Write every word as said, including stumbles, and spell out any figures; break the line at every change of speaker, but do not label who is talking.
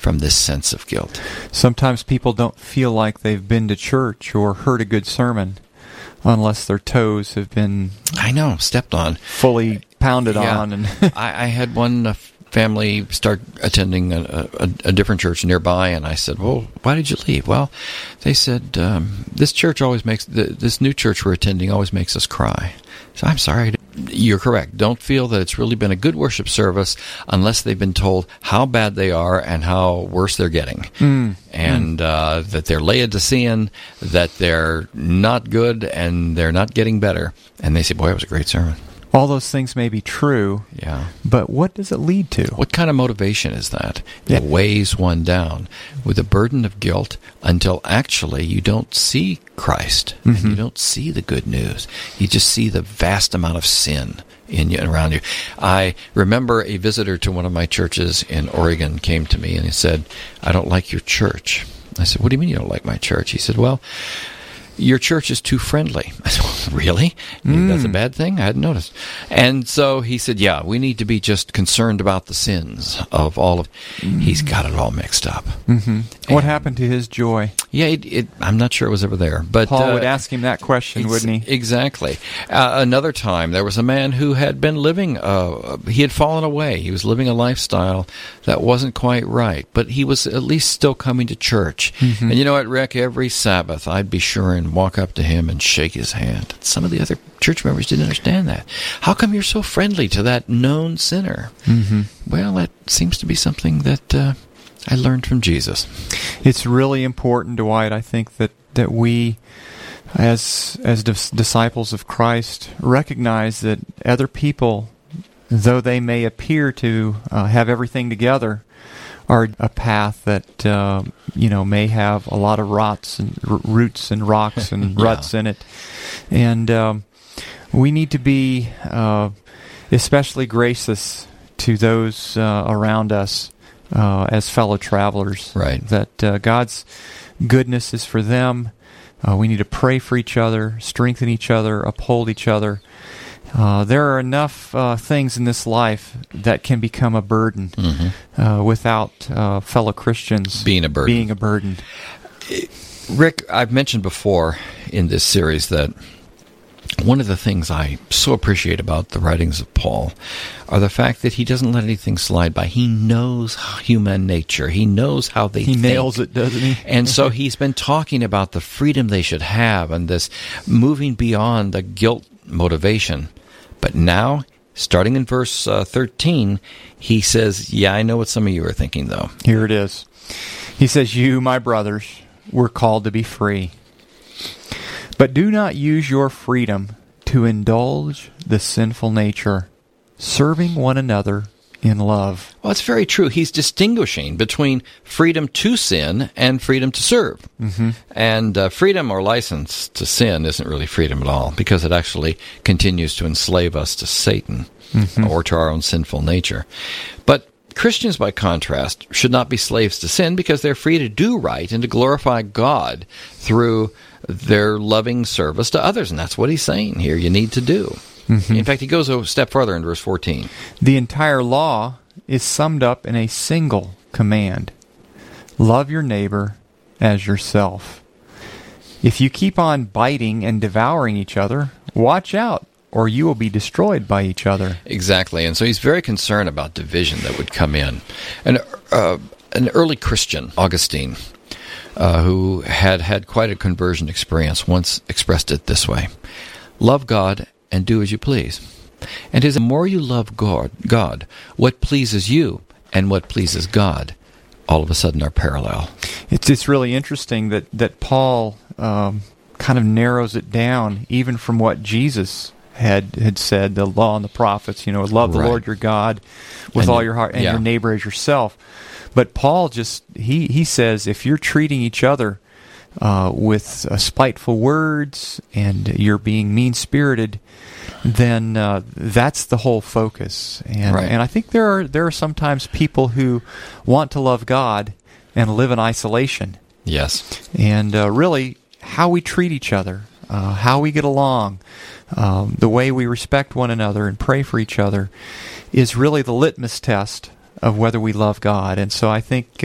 from this sense of guilt.
Sometimes people don't feel like they've been to church or heard a good sermon unless their toes have been
I know, stepped on.
fully pounded
Yeah.
on. And
I, I had one uh, family start attending a, a, a different church nearby, and I said, well, why did you leave? Well, they said, um, this church always makes, the, this new church we're attending always makes us cry. So I'm sorry. You're correct. Don't feel that it's really been a good worship service unless they've been told how bad they are and how worse they're getting.
Mm.
And uh, that they're Laodicean, that they're not good, and they're not getting better. And they say, boy, it was a great sermon.
all those things may be true,
Yeah.
but what does it lead to?
What kind of motivation is that?
Yeah.
It weighs one down with a burden of guilt until actually you don't see Christ.
Mm-hmm.
And you don't see the good news. You just see the vast amount of sin in you and around you. I remember a visitor to one of my churches in Oregon came to me and he said, I don't like your church. I said, what do you mean you don't like my church? He said, well, your church is too friendly. I said, well, really?
Mm.
That's a bad thing? I hadn't noticed. And so he said, yeah, we need to be just concerned about the sins of all of... Mm. He's got it all mixed up.
Mm-hmm. What happened to his joy?
Yeah, it, it, I'm not sure it was ever there. But
Paul
uh,
would ask him that question,
ex-
wouldn't he?
Exactly. Uh, another time, there was a man who had been living, uh, he had fallen away. He was living a lifestyle that wasn't quite right, but he was at least still coming to church.
Mm-hmm.
And you know what, Rick? Every Sabbath, I'd be sure and walk up to him and shake his hand. Some of the other church members didn't understand that. How come you're so friendly to that known sinner?
Mm-hmm.
Well, that seems to be something that uh, I learned from Jesus.
It's really important, Dwight, I think, that, that we, as as dis- disciples of Christ, recognize that other people, though they may appear to uh, have everything together, are a path that uh, you know may have a lot of rots and r- roots and rocks and
Yeah.
ruts in it, and um, we need to be uh, especially gracious to those uh, around us uh, as fellow travelers.
Right.
That uh, God's goodness is for them. Uh, we need to pray for each other, strengthen each other, uphold each other. Uh, there are enough uh, things in this life that can become a burden
Mm-hmm.
uh, without uh, fellow Christians
Being a burden.
being a burden.
Rick, I've mentioned before in this series that one of the things I so appreciate about the writings of Paul are the fact that he doesn't let anything slide by. He knows human nature. He knows how they
He
think.
nails it, doesn't he?
And so he's been talking about the freedom they should have and this moving beyond the guilt motivation. But now, starting in verse uh, thirteen, he says, yeah, I know what some of you are thinking, though.
Here it is. He says, "You, my brothers, were called to be free. But do not use your freedom to indulge the sinful nature, serving one another in love."
Well, it's very true. He's distinguishing between freedom to sin and freedom to serve.
Mm-hmm.
And uh, freedom or license to sin isn't really freedom at all, because it actually continues to enslave us to Satan
Mm-hmm.
or to our own sinful nature. But Christians, by contrast, should not be slaves to sin, because they're free to do right and to glorify God through their loving service to others. And that's what he's saying here you need to do.
Mm-hmm.
In fact, he goes a step further in verse fourteen.
The entire law is summed up in a single command: love your neighbor as yourself. If you keep on biting and devouring each other, watch out, or you will be destroyed by each other.
Exactly. And so he's very concerned about division that would come in. And uh, an early Christian, Augustine, uh, who had had quite a conversion experience, once expressed it this way: love God and do as you please. And his, the more you love God, God, what pleases you and what pleases God, all of a sudden are parallel.
It's it's really interesting that, that Paul um, kind of narrows it down, even from what Jesus had had said, the law and the prophets, you know, love the
Right.
Lord your God with
And
all
you-
your heart and
yeah.
your neighbor as yourself. But Paul just, he, he says, if you're treating each other uh, with uh, spiteful words and you're being mean-spirited, then uh, that's the whole focus. And
Right.
and I think there are there are sometimes people who want to love God and live in isolation.
Yes.
And uh, really, how we treat each other, uh, how we get along, um, the way we respect one another and pray for each other is really the litmus test of whether we love God. And so I think